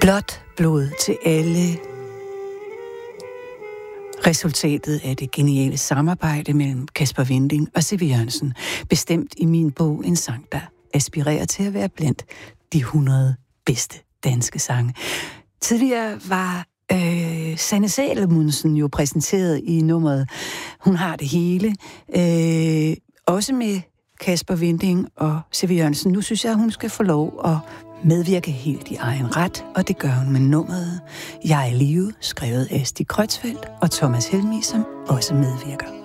Blåt blod til alle. Resultatet af det geniale samarbejde mellem Kasper Winding og C.V. Jørgensen. Bestemt i min bog en sang, der aspirerer til at være blandt de 100 bedste danske sange. Tidligere var Sanne Salomonsen jo præsenteret i nummeret Hun har det hele. Også med Kasper Winding og C.V. Jørgensen. Nu synes jeg, at hun skal få lov at medvirke helt i egen ret, og det gør hun med nummeret Jeg er live, skrevet af Stig Krøtzfeldt og Thomas Helmig, som også medvirker.